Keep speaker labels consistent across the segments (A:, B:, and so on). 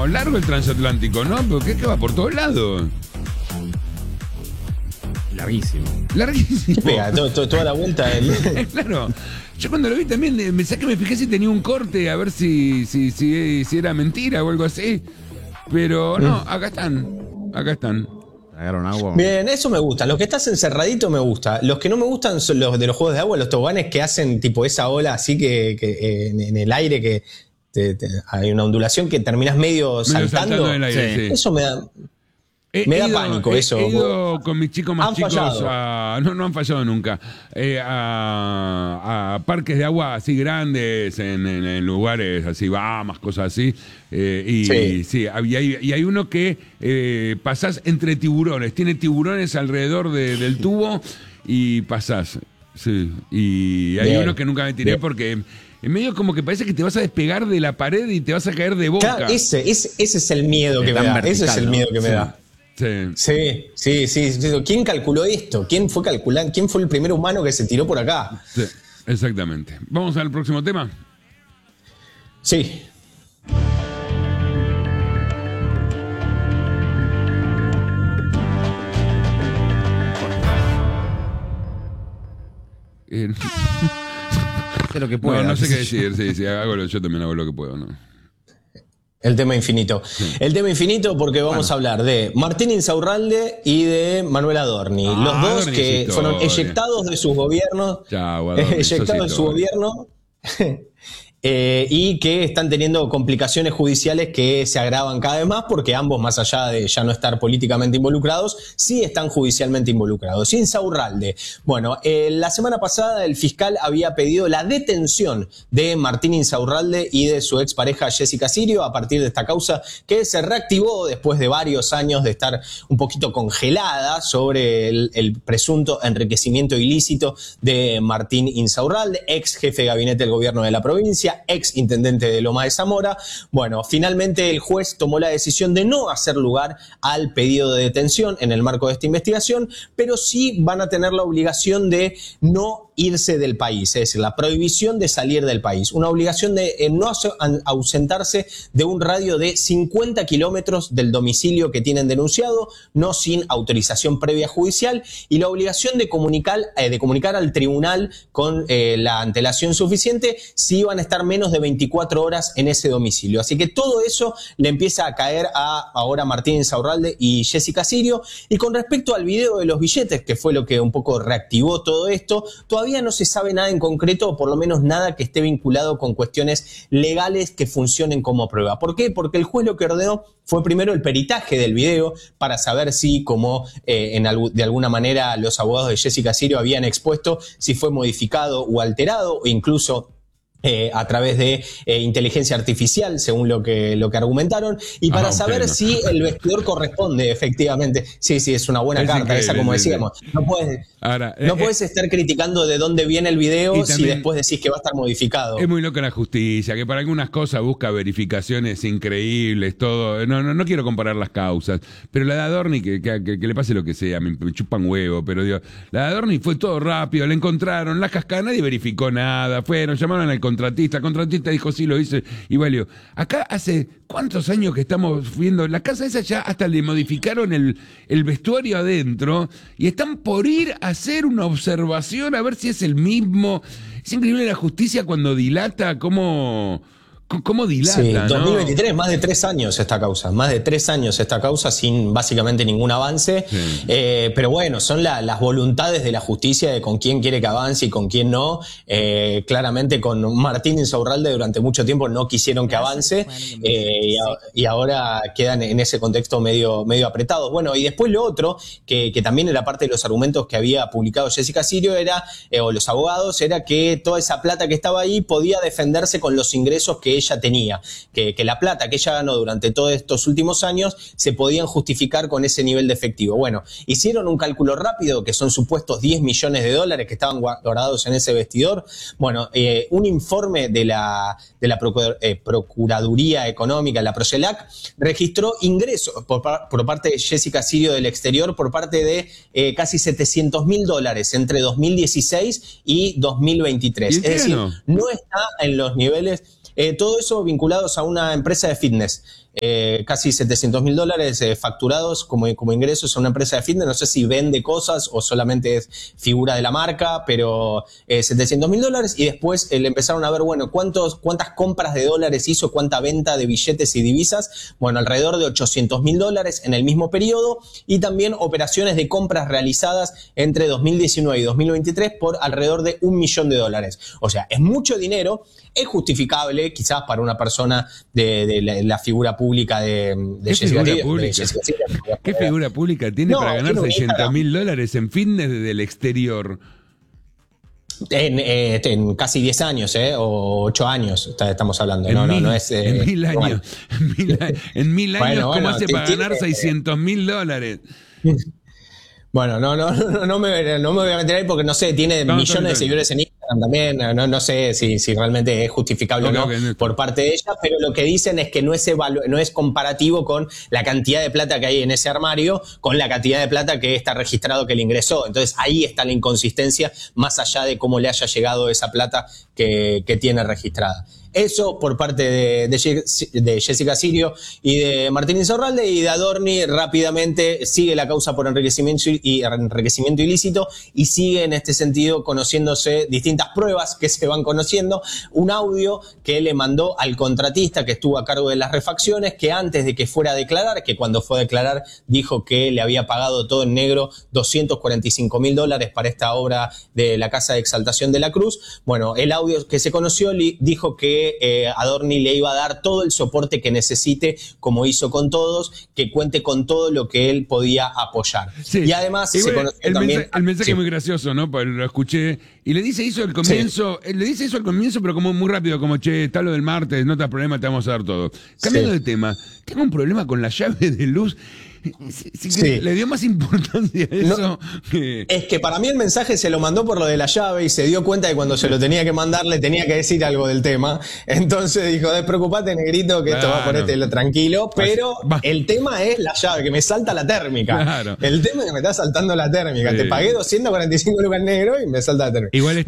A: largo el transatlántico, ¿no? Porque es que va por todos lados.
B: Larguísimo.
A: Larguísimo.
C: Pega toda la vuelta.
A: Claro. Yo cuando lo vi también, me fijé si tenía un corte, a ver si era mentira o algo así. Pero no, acá están.
B: Tragaron agua.
C: Bien, eso me gusta. Los que estás encerradito me gusta. Los que no me gustan son los de los juegos de agua, los toboganes que hacen tipo esa ola así que en el aire que hay una ondulación que terminás medio saltando
A: en el aire, sí.
C: Eso me da pánico eso.
A: He ido con mis chicos más chicos no han fallado nunca. A parques de agua así grandes, en lugares así, Bahamas, cosas así. Sí, hay uno que pasás entre tiburones. Tiene tiburones alrededor del tubo y pasás. Sí. Y hay uno que nunca me tiré porque en medio como que parece que te vas a despegar de la pared y te vas a caer de boca.
C: Claro, ese es el miedo que me da. Ese es el miedo que me da. Sí. ¿Quién calculó esto? ¿Quién fue el primer humano que se tiró por acá?
A: Sí, exactamente. ¿Vamos al próximo tema?
C: Sí.
B: Sé lo que puedo.
A: No sé qué decir. Sí, yo también hago lo que puedo, ¿no?
C: El tema infinito. Sí. El tema infinito porque vamos a hablar de Martín Insaurralde y de Manuel Adorni. Los dos que fueron eyectados de sus gobiernos. Eyectados de su gobierno. Y que están teniendo complicaciones judiciales que se agravan cada vez más porque ambos, más allá de ya no estar políticamente involucrados, sí están judicialmente involucrados. Insaurralde. Bueno, la semana pasada el fiscal había pedido la detención de Martín Insaurralde y de su expareja Jessica Sirio a partir de esta causa que se reactivó después de varios años de estar un poquito congelada sobre el presunto enriquecimiento ilícito de Martín Insaurralde, ex jefe de gabinete del gobierno de la provincia, ex intendente de Loma de Zamora. Bueno, finalmente el juez tomó la decisión de no hacer lugar al pedido de detención en el marco de esta investigación, pero sí van a tener la obligación de no irse del país, es decir, la prohibición de salir del país, una obligación de no ausentarse de un radio de 50 kilómetros del domicilio que tienen denunciado, no sin autorización previa judicial, y la obligación de comunicar al tribunal con la antelación suficiente si van a estar menos de 24 horas en ese domicilio. Así que todo eso le empieza a caer a ahora Martín Insaurralde y Jessica Sirio. Y con respecto al video de los billetes, que fue lo que un poco reactivó todo esto, todavía no se sabe nada en concreto, o por lo menos nada que esté vinculado con cuestiones legales que funcionen como prueba. ¿Por qué? Porque el juez lo que ordenó fue primero el peritaje del video para saber si, como de alguna manera los abogados de Jessica Sirio habían expuesto, si fue modificado o alterado, o incluso a través de inteligencia artificial, según lo que argumentaron, y para saber si el vestidor corresponde efectivamente. Sí, es una buena carta esa, como decíamos. No puedes estar criticando de dónde viene el video si después decís que va a estar modificado.
A: Es muy loca la justicia, que para algunas cosas busca verificaciones increíbles, todo. No quiero comparar las causas, pero la de Adorni, que le pase lo que sea, me chupan huevo, pero digo, la de Adorni fue todo rápido, la encontraron, la cascada, nadie verificó nada, llamaron al contratista. El contratista dijo sí, lo hice y valió. Acá hace ¿cuántos años que estamos viendo? La casa esa ya hasta le modificaron el vestuario adentro y están por ir a hacer una observación a ver si es el mismo. Es increíble la justicia cuando dilata, cómo dilata,
C: sí,
A: ¿no?
C: 2023, más de 3 años esta causa, sin básicamente ningún avance. Sí. Pero bueno, son las voluntades de la justicia de con quién quiere que avance y con quién no. Claramente con Martín Insaurralde durante mucho tiempo no quisieron que avance y ahora quedan en ese contexto medio apretados. Bueno, y después lo otro, que también era parte de los argumentos que había publicado Jessica Sirio, o los abogados, era que toda esa plata que estaba ahí podía defenderse con los ingresos que ella tenía, que la plata que ella ganó durante todos estos últimos años se podían justificar con ese nivel de efectivo. Bueno, hicieron un cálculo rápido que son supuestos $10 millones que estaban guardados en ese vestidor. Bueno, un informe de la Procuraduría Económica, la Procelac, registró ingresos por parte de Jessica Sirio del exterior por parte de casi $700.000 entre 2016 y 2023. Es decir, no está en los niveles. Todo eso vinculados a una empresa de fitness. casi $700.000 facturados como ingresos a una empresa de fitness. No sé si vende cosas o solamente es figura de la marca, pero $700.000. Y después le empezaron a ver, bueno, cuántas compras de dólares hizo, cuánta venta de billetes y divisas. Bueno, alrededor de $800.000 en el mismo periodo. Y también operaciones de compras realizadas entre 2019 y 2023 por alrededor de $1 millón. O sea, es mucho dinero, es justificable quizás para una persona de la figura pública de Jessica Silvia.
A: ¿Qué figura pública tiene para ganar $600.000 en fitness desde el exterior?
C: En casi 10 años, o 8 años estamos hablando. No es...
A: en 1000 años. En 1000 años, ¿cómo hace para ganar $600.000?
C: Bueno, no me voy a meter ahí porque no sé, tiene millones de seguidores en Instagram también, no sé si realmente es justificable o no por parte de ella, pero lo que dicen es que no es comparativo con la cantidad de plata que hay en ese armario con la cantidad de plata que está registrado que le ingresó. Entonces ahí está la inconsistencia, más allá de cómo le haya llegado esa plata que tiene registrada. Eso por parte de Jessica Sirio y de Martín Insaurralde. Y de Adorni rápidamente sigue la causa por enriquecimiento ilícito y sigue en este sentido conociéndose distintas pruebas que se van conociendo. Un audio que le mandó al contratista que estuvo a cargo de las refacciones, que antes de que fuera a declarar, que cuando fue a declarar dijo que le había pagado todo en negro $245.000 para esta obra de la Casa de Exaltación de la Cruz. Bueno, el audio que se conoció dijo que Adorni le iba a dar todo el soporte que necesite, como hizo con todos, que cuente con todo lo que él podía apoyar. Sí. Y además se conoció también...
A: El mensaje es muy gracioso, ¿no? Porque lo escuché y le dice eso al comienzo, pero como muy rápido, como, che, está lo del martes, no te da problema, te vamos a dar todo. Cambiando de tema, tengo un problema con la llave de luz. Le dio más importancia a eso que...
C: Es que para mí el mensaje se lo mandó por lo de la llave y se dio cuenta de que cuando se lo tenía que mandar le tenía que decir algo del tema. Entonces dijo, despreocupate, negrito, que esto va por tranquilo. Pero el tema es la llave, que me salta la térmica. Claro. El tema es que me está saltando la térmica. Te pagué 245 lucas negro y me salta la térmica.
A: Igual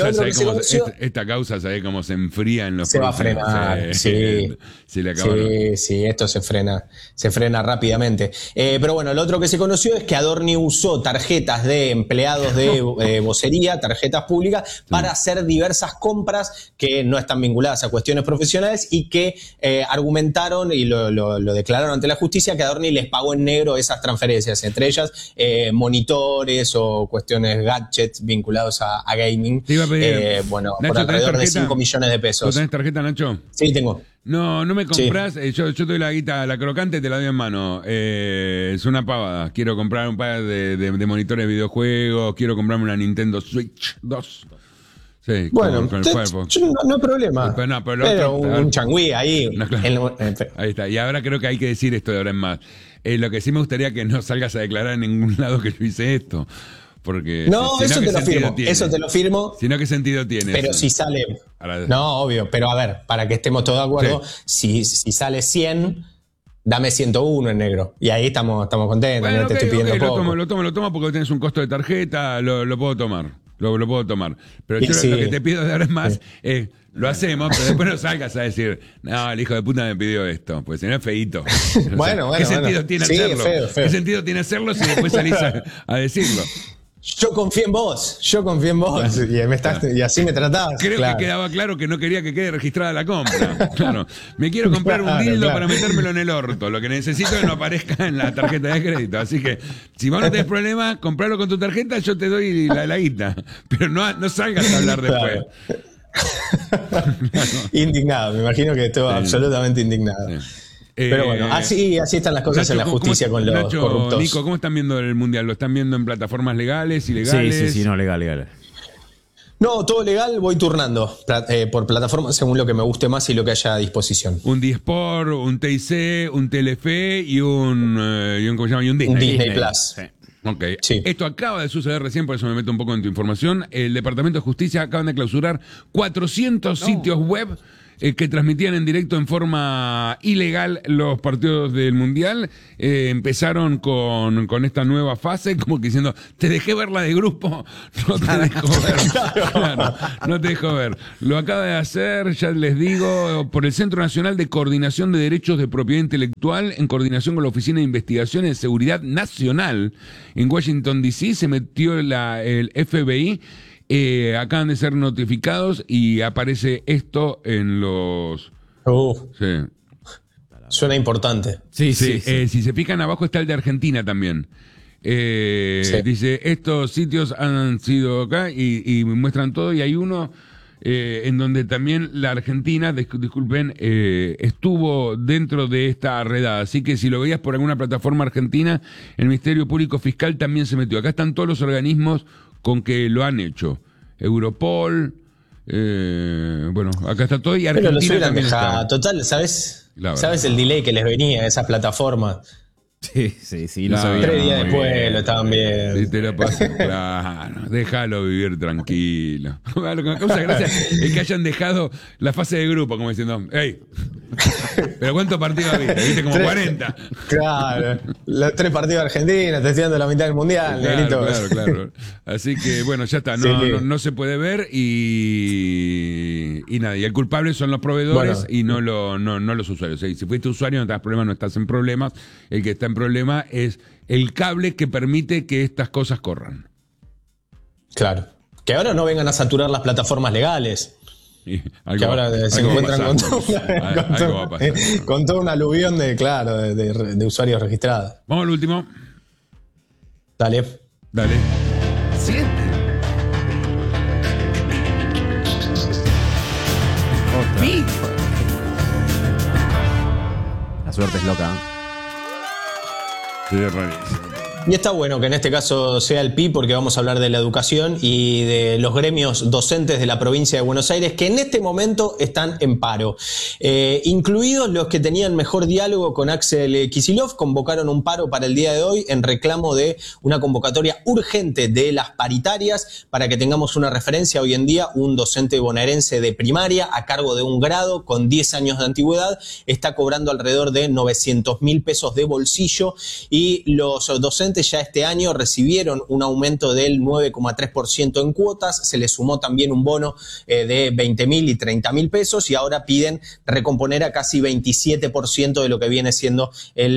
A: esta causa, ¿sabés cómo se enfría en los
C: Se va a frenar.
A: Se le acaba.
C: Sí, esto se frena rápidamente. Pero bueno, lo otro que se conoció es que Adorni usó tarjetas de empleados de vocería, tarjetas públicas, para hacer diversas compras que no están vinculadas a cuestiones profesionales y que argumentaron y lo declararon ante la justicia que Adorni les pagó en negro esas transferencias, entre ellas monitores o cuestiones gadgets vinculados a gaming.
A: Te iba a pedir,
C: Nacho,
A: por
C: alrededor de 5 millones de pesos.
A: ¿Vos tenés tarjeta, Nacho?
C: Sí, tengo.
A: No me compras, yo te doy la guita, la crocante te la doy en mano. Es una pavada. Quiero comprar un par de monitores de videojuegos, quiero comprarme una Nintendo Switch 2. Sí,
C: bueno,
A: con el cuerpo.
C: No hay problema. Pero un changüí ahí.
A: No, claro. Ahí está. Y ahora creo que hay que decir esto de ahora en más. Lo que sí me gustaría que no salgas a declarar en ningún lado que yo hice esto. Porque
C: no, eso te lo firmo.
A: Si no, ¿qué sentido tiene?
C: Pero si sale... No, obvio, pero a ver, para que estemos todos de acuerdo, si sale 100, dame 101 en negro. Y ahí estamos contentos,
A: bueno,
C: no te estoy pidiendo poco.
A: Lo tomo porque tenés un costo de tarjeta, lo puedo tomar. Lo puedo tomar. Pero yo lo que te pido de ahora es más, lo hacemos, pero después no salgas a decir, no, el hijo de puta me pidió esto, pues si no es feíto.
C: Bueno,
A: ¿Qué sentido tiene hacerlo?
C: Feo.
A: ¿Qué sentido tiene hacerlo si después salís a decirlo?
C: Yo confío en vos, y así me tratabas.
A: Creo que quedaba claro que no quería que quede registrada la compra. Claro, me quiero comprar un dildo para metérmelo en el orto. Lo que necesito es que no aparezca en la tarjeta de crédito. Así que, si vos no tenés problema, comprarlo con tu tarjeta, yo te doy la guita. Pero no salgas a hablar después.
C: Indignado, me imagino que estuvo absolutamente indignado. Pero bueno, así están las cosas, Nacho, en la justicia con los corruptos.
A: Nico, ¿cómo están viendo el Mundial? ¿Lo están viendo en plataformas legales, ilegales?
B: Sí, no, legal.
C: No, todo legal, voy turnando por plataformas según lo que me guste más y lo que haya a disposición.
A: Un Disport, un TIC, un Telefe y un ¿cómo se llama? Y un Disney.
C: Un Disney Plus.
A: Sí. Ok. Sí. Esto acaba de suceder recién, por eso me meto un poco en tu información. El Departamento de Justicia acaban de clausurar 400 sitios web que transmitían en directo en forma ilegal los partidos del Mundial, empezaron con esta nueva fase, como que diciendo, te dejé ver la de grupo, no te dejo ver. Claro, no te dejo ver. Lo acaba de hacer, ya les digo, por el Centro Nacional de Coordinación de Derechos de Propiedad Intelectual, en coordinación con la Oficina de Investigaciones de Seguridad Nacional en Washington, D.C., se metió el FBI. Acaban de ser notificados y aparece esto en los... Sí.
C: Suena importante.
A: Sí. Si se fijan, abajo está el de Argentina también. Dice, estos sitios han sido acá y muestran todo, y hay uno en donde también la Argentina, disculpen, estuvo dentro de esta redada. Así que si lo veías por alguna plataforma argentina, el Ministerio Público Fiscal también se metió. Acá están todos los organismos con que lo han hecho. Europol, bueno, acá está todo, y Argentina
C: pero lo hubieran
A: también
C: dejado.
A: está.
C: Total, ¿sabes el delay que les venía a esas plataformas?
B: Sí, lo
A: Claro,
B: sabía.
C: 3 días después
B: bien.
C: lo estaban viendo.
A: Si te lo pasas, claro, déjalo vivir tranquilo. Lo que me causa gracia es que hayan dejado la fase de grupo, como diciendo, hey, pero ¿cuántos partidos viste? Como 40.
C: Claro, los 3 partidos de Argentina, te estoy dando la mitad del mundial, negrito.
A: Claro. Así que, bueno, ya está, no se puede ver y nada. Y el culpable son los proveedores y no los usuarios. Si fuiste usuario no te das problemas, no estás en problemas. El que está en problema es el cable que permite que estas cosas corran.
C: Claro. Que ahora no vengan a saturar las plataformas legales.
A: Que
C: ahora se encuentran con todo un aluvión de usuarios registrados.
A: Vamos al último.
C: Dale.
A: Siguiente.
B: La suerte es loca.
A: Sí, es rarísimo.
C: Y está bueno que en este caso sea el PI, porque vamos a hablar de la educación y de los gremios docentes de la provincia de Buenos Aires, que en este momento están en paro. Incluidos los que tenían mejor diálogo con Axel Kicillof, convocaron un paro para el día de hoy en reclamo de una convocatoria urgente de las paritarias. Para que tengamos una referencia, hoy en día un docente bonaerense de primaria a cargo de un grado con 10 años de antigüedad está cobrando alrededor de 900.000 pesos de bolsillo, y los docentes ya este año recibieron un aumento del 9,3% en cuotas, se les sumó también un bono de 20.000 y 30.000 pesos, y ahora piden recomponer a casi 27% de lo que viene siendo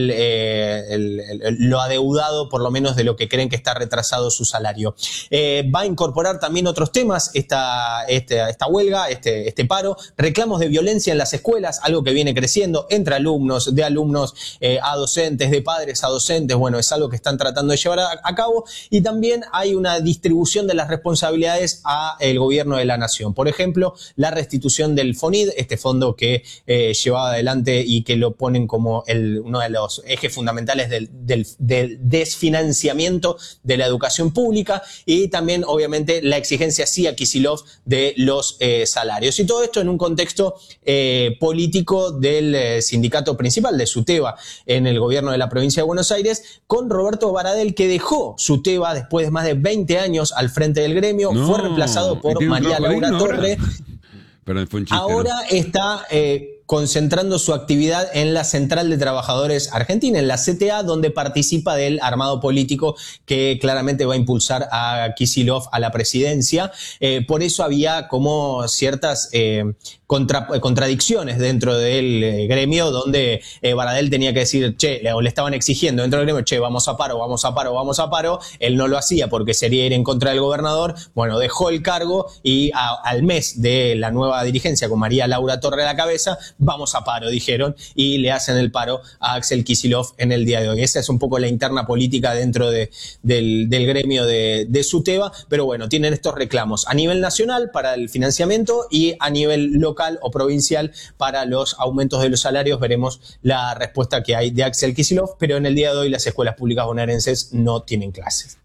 C: lo adeudado, por lo menos de lo que creen que está retrasado su salario. Va a incorporar también otros temas esta huelga, este paro: reclamos de violencia en las escuelas, algo que viene creciendo entre alumnos, de alumnos a docentes, de padres a docentes. Bueno, es algo que están tratando de llevar a cabo, y también hay una distribución de las responsabilidades a el gobierno de la nación. Por ejemplo, la restitución del FONID, este fondo que llevaba adelante y que lo ponen como uno de los ejes fundamentales del desfinanciamiento de la educación pública, y también obviamente la exigencia sí a Kicillof de los salarios. Y todo esto en un contexto político del sindicato principal de SUTEBA en el gobierno de la provincia de Buenos Aires, con Roberto Baradel, que dejó SUTEBA después de más de 20 años al frente del gremio. Fue reemplazado por María Laura Torre.
A: Perdón, fue un chiste,
C: ahora está concentrando su actividad en la Central de Trabajadores Argentina, en la CTA, donde participa del armado político que claramente va a impulsar a Kicillof a la presidencia. Por eso había como ciertas contradicciones dentro del gremio, donde Baradel tenía que decir, o le estaban exigiendo dentro del gremio, vamos a paro. Él no lo hacía porque sería ir en contra del gobernador. Bueno, dejó el cargo, y al mes de la nueva dirigencia, con María Laura Torre a la cabeza, vamos a paro, dijeron, y le hacen el paro a Axel Kicillof en el día de hoy. Esa es un poco la interna política dentro del gremio de SUTEBA, pero bueno, tienen estos reclamos a nivel nacional para el financiamiento y a nivel local o provincial para los aumentos de los salarios. Veremos la respuesta que hay de Axel Kicillof, pero en el día de hoy las escuelas públicas bonaerenses no tienen clases.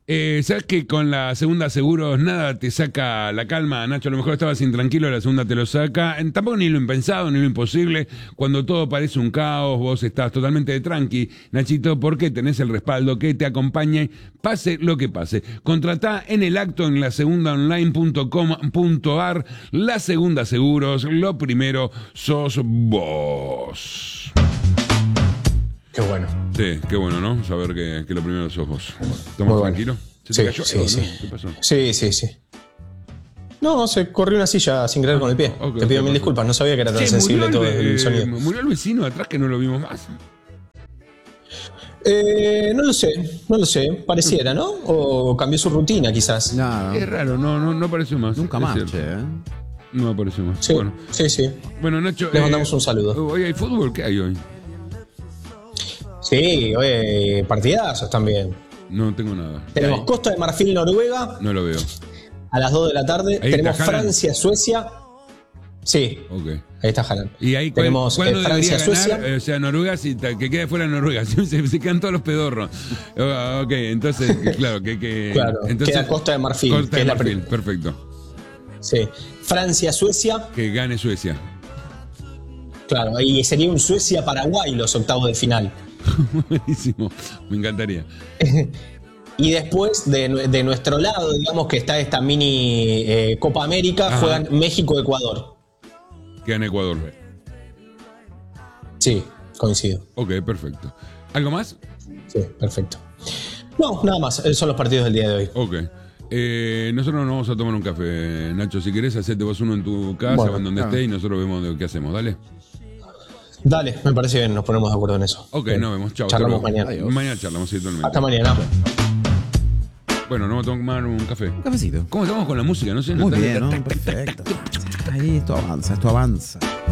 A: ¿Sabes que con la segunda seguros nada te saca la calma, Nacho? A lo mejor estabas intranquilo, la segunda te lo saca. Tampoco ni lo impensado, ni lo imposible. Cuando todo parece un caos, vos estás totalmente de tranqui, Nachito, porque tenés el respaldo que te acompañe, pase lo que pase. Contratá en el acto en lasegundaonline.com.ar. La Segunda Seguros, lo primero sos vos.
C: Qué bueno.
A: Sí, qué bueno, ¿no? Saber que lo primero sos vos.
C: Muy
A: ¿Estamos
C: bueno.
A: tranquilos? ¿Se te cayó algo, no? ¿Qué pasó?
C: Sí. No, se corrió una silla sin querer con el pie.
A: Ok,
C: Te pido
A: ok,
C: mil
A: perfecto.
C: disculpas, no sabía que era tan
A: Che,
C: sensible todo el sonido.
A: murió el vecino de atrás que no lo vimos más.
C: No lo sé, pareciera, ¿no? O cambió su rutina quizás.
B: Nada.
A: Es raro, no apareció más.
B: Nunca
A: es
B: más,
A: cierto.
B: che.
A: No apareció más.
C: Sí,
A: Bueno,
C: sí.
A: bueno, Nacho.
C: Les mandamos un saludo.
A: ¿Hoy hay fútbol? ¿Qué hay hoy?
C: Sí, oye, partidazos también.
A: No tengo nada.
C: Tenemos
A: ¿Qué
C: Costa de Marfil, Noruega,
A: hay? No lo veo.
C: a las 2 de la tarde.
A: Ahí
C: Tenemos
A: está Haaland.
C: Francia, Suecia. Sí,
A: Ok.
C: ahí está Haaland.
A: ¿Y ahí
C: Tenemos
A: cuándo
C: Francia,
A: debería ganar?
C: Suecia.
A: O sea, Noruega, que quede fuera Noruega. Se quedan todos los pedorros. Ok, entonces, claro,
C: Claro,
A: entonces,
C: queda Costa de Marfil.
A: Costa
C: que
A: de
C: es la
A: Marfil, perfecto.
C: Sí. Francia, Suecia.
A: Que gane Suecia.
C: Claro, y sería un Suecia-Paraguay los octavos de final.
A: Buenísimo, me encantaría.
C: Y después de nuestro lado, digamos que está esta mini Copa América,
A: Ajá.
C: juegan México-Ecuador.
A: Que gane Ecuador.
C: Sí, coincido.
A: Ok, perfecto. ¿Algo más?
C: Sí, perfecto. No, nada más. Esos son los partidos del día de hoy.
A: Ok. Nosotros nos vamos a tomar un café, Nacho. Si querés, hacete vos uno en tu casa,
C: Bueno,
A: en donde estés, y nosotros vemos qué hacemos. Dale.
C: Dale, me parece bien, nos ponemos de acuerdo en eso.
A: Ok,
C: Bien.
A: nos vemos. Chao.
C: Charlamos
A: hasta luego.
C: mañana.
B: Adiós.
A: Mañana charlamos, sí, totalmente.
C: Hasta mañana.
A: Bueno, nos vamos a tomar un café.
B: Un cafecito.
A: ¿Cómo estamos con la música? No sé.
B: Muy
A: está-
B: bien, ¿no? Perfecto. Ahí, esto avanza, esto avanza.